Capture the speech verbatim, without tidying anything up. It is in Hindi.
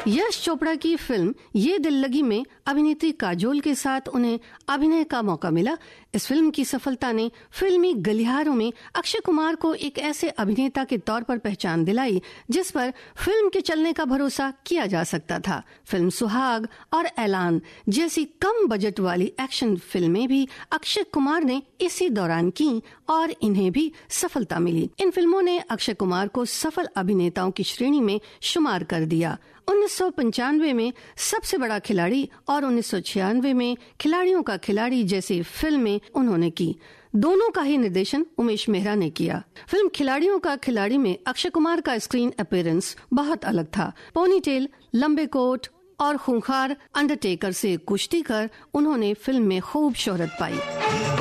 यश चोपड़ा की फिल्म ये दिल लगी में अभिनेत्री काजोल के साथ उन्हें अभिनय का मौका मिला। इस फिल्म की सफलता ने फिल्मी गलियारों में अक्षय कुमार को एक ऐसे अभिनेता के तौर पर पहचान दिलाई जिस पर फिल्म के चलने का भरोसा किया जा सकता था। फिल्म सुहाग और ऐलान जैसी कम बजट वाली एक्शन फिल्में भी अक्षय कुमार ने इसी दौरान की और इन्हें भी सफलता मिली। इन फिल्मों ने अक्षय कुमार को सफल अभिनेताओं की श्रेणी में शुमार कर दिया। उन्नीस सौ पंचानवे में सबसे बड़ा खिलाड़ी और उन्नीस सौ छियानवे में खिलाड़ियों का खिलाड़ी जैसी फिल्में उन्होंने की। दोनों का ही निर्देशन उमेश मेहरा ने किया। फिल्म खिलाड़ियों का खिलाड़ी में अक्षय कुमार का स्क्रीन अपीयरेंस बहुत अलग था। पोनीटेल, लंबे कोट और खूंखार अंडरटेकर से कुश्ती कर उन्होंने फिल्म में खूब शोहरत पाई।